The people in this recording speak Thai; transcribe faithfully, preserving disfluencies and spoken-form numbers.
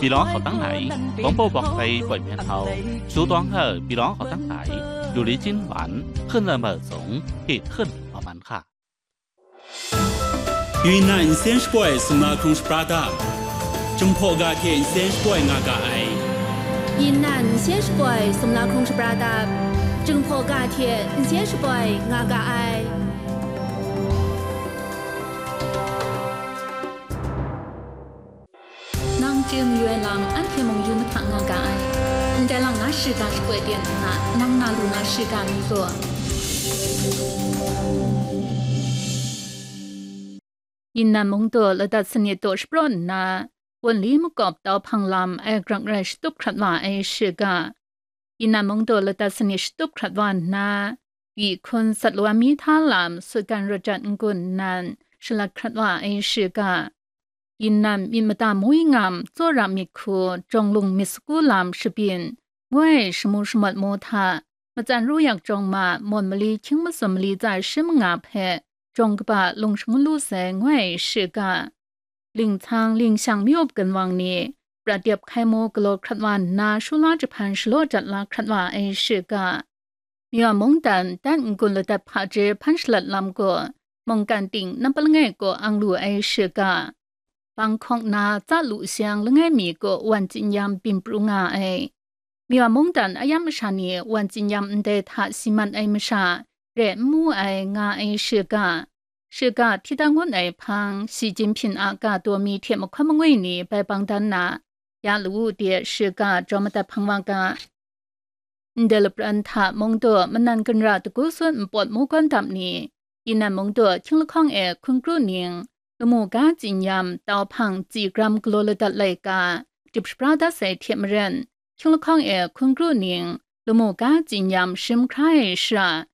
พี่น้องเขาตั้งไหนผมโปบอกไปปล่อยแม่เขาสูตวงเหอพี่น้องเขาตั้งไหนอยู่ในจิ้นหวานขึ้นเลยเหม่อสงเหตุขึ้นประมาณค่ะ云南先是怪是马空是巴达，中破嘎天先是怪阿嘎爱。 云南先是怪是马空是巴达，中破嘎天先是怪阿嘎爱。 นางจึงยวยลำอันเทมงยูมาทางงากายแต่ลังนาชิกาสกวยเดียนนะนางนาลูนาชิกามีตัวยินนามงตัวระดับสนิทตัวสปรอนนะวันนี้มุกอบเตาพังลำไอกรังไรสตุกขัดว่าไอชิกายินนามงตัวระดับสนิทสตุกขัดวันนะอีคนสัตว์ลวมีท่าลำสุการรจัดกุนนั้นฉลักขัดว่าไอชิกายินนามมินมาตามวยงามโจรามิคูจงลุงมิสกุลามสิบินง่วยสมุสมัดโมทามาจันรู้อยากจงมามนมลีชิงมาสมลีใจชิมงาเพจงกบะลงชงลู่แสงง่วยสิกาลิงทางลิงช่างมิอบกันวังนี้ประเดียบไข่โมกโลครัดวันนาชุลาจะพันชโลจัดลาครัดว่าไอสิกามีว่ามงดันด้านกุลดับพาเจพันชลัดลำกัวมงการติ่งน้ำปลงไงกัวอังลูไอสิกาบางคงนาจะลุเสียงลงให้มีก็วันจินยามปิมปรุงาไอมีว่ามงดันอายามชานีวันจินยามเดทัสิมันไอมชาเรมูไองาไอเชือกาเชือกาที่ตั้งวันไอพังสีจินพินอากาตัวมีเทียมความงวยนี้ไปบางดันนายาลูเดียเชือกาจอมแต่พังวางกาเดลปรันทามงตัวมันนันกันราตะกุส่วนปวดมูกันดำนี้ยินนันมงตัวทิ้งละข้องเอคุณครูเนียงลมูกาจินยามเตาพังจีกรัมกโลเลตัดไลกาจิบสปราดาเสเทียมเรนทิ้งละข้องเอคุณครูเนียงลมูกาจินยามชิมครายชา